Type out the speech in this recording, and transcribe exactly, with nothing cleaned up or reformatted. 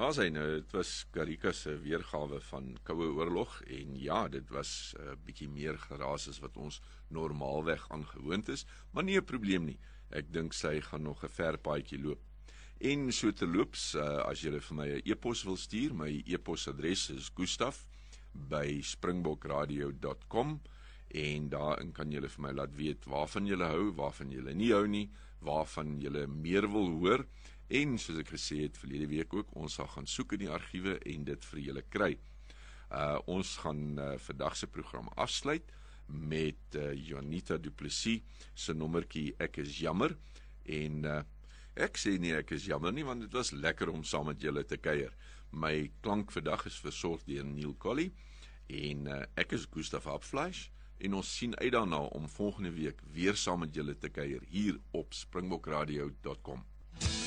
As hy nou, dit was Karika se weergawe van Koue Oorlog en ja, dit was 'n uh, bietjie meer geraas as wat ons normaalweg aangewoond is, maar nie 'n probleem nie. Ek dink sy gaan nog 'n ver paadjie loop. En so terloops, uh, as julle vir my 'n e-pos wil stuur, my e-posadres is Gustaf by springbokradio dot com en daarin kan julle vir my laat weet waarvan julle hou, waarvan julle nie hou nie, waarvan julle meer wil hoor. En soos ek gesê het verlede week ook, ons sal gaan soek in die argiewe en dit vir julle kry. Uh, ons gaan uh, vandag se program afsluit met uh, Janita Du Plessis se nommertjie Ek is jammer. En uh, ek sê nie ek is jammer nie, want dit was lekker om saam met julle te kuier. My klank vandag is versorg deur Neil Colley en uh, ek is Gustaf Hapfleisch en ons sien uit daarna om volgende week weer saam met julle te kuier hier op springbokradio dot com.